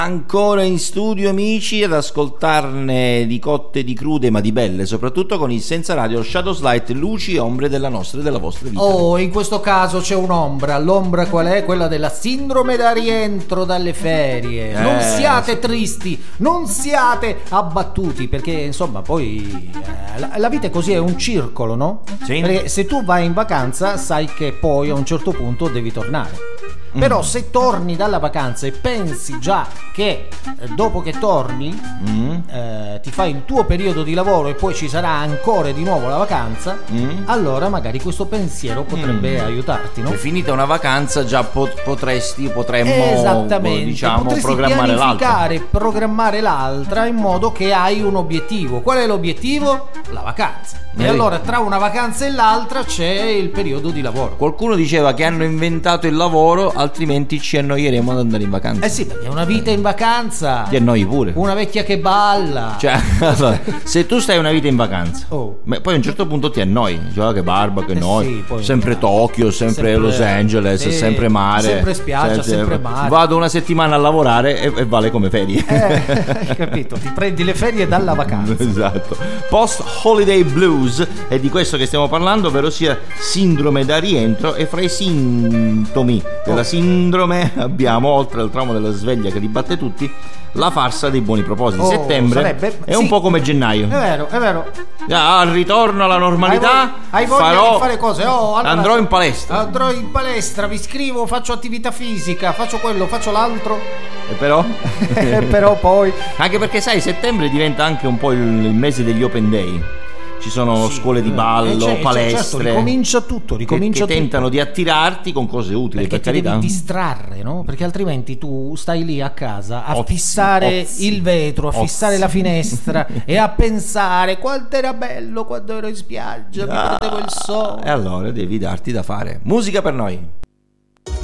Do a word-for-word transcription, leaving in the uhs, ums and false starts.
Ancora in studio, amici, ad ascoltarne di cotte e di crude, ma di belle, soprattutto con il Senza Radio Shadows Light, luci e ombre della nostra e della vostra vita. Oh, in questo caso c'è un'ombra. L'ombra qual è? Quella della sindrome da rientro dalle ferie. Eh, non siate sì. tristi, non siate abbattuti, perché insomma poi eh, la, la vita è così, è un circolo, no? Sì. Perché se tu vai in vacanza sai che poi a un certo punto devi tornare. Però mm. se torni dalla vacanza e pensi già che eh, dopo che torni mm. eh, ti fai il tuo periodo di lavoro e poi ci sarà ancora di nuovo la vacanza, mm. allora magari questo pensiero potrebbe mm. aiutarti, no? Se finita una vacanza già pot- potresti, potremmo Esattamente, diciamo potresti programmare pianificare, l'altra. programmare l'altra in modo che hai un obiettivo. Qual è l'obiettivo? La vacanza. E eh. allora tra una vacanza e l'altra c'è il periodo di lavoro. Qualcuno diceva che hanno inventato il lavoro, altrimenti ci annoieremo ad andare in vacanza. Eh sì, perché una vita in vacanza ti annoi pure. Una vecchia che balla. Cioè, allora, se tu stai una vita in vacanza, oh. poi a un certo punto ti annoi. Cioè, che barba, che eh noi. Sì, poi, sempre Tokyo, sempre, sempre Los Angeles, sì, sempre mare. Sempre spiaggia, sempre, sempre mare. Vado una settimana a lavorare e, e vale come ferie. Eh, hai capito? Ti prendi le ferie dalla vacanza. Esatto. Post Holiday Blues è di questo che stiamo parlando, ovvero sia sindrome da rientro, e fra i sintomi della oh. sindrome abbiamo, oltre al trauma della sveglia che li batte tutti, la farsa dei buoni propositi. Oh, Settembre sarebbe, è sì, un po' come gennaio. È vero, è vero. Al ritorno alla normalità hai voglia farò, di fare cose. Oh, allora, andrò in palestra. Andrò in palestra, mi iscrivo, faccio attività fisica, faccio quello, faccio l'altro. E però? Però poi anche perché sai, settembre diventa anche un po' il, il mese degli open day. Ci sono sì, scuole di ballo, eh, palestre, certo, ricomincia tutto, ricomincia che, che tutto. tentano di attirarti con cose utili, perché per ti carità. devi distrarre, no? Perché altrimenti tu stai lì a casa a Ozzi, fissare ozzi, il vetro, a ozzi. fissare la finestra e a pensare quanto era bello quando ero in spiaggia, mi ah, prendevo il sole. E allora devi darti da fare. Musica per noi.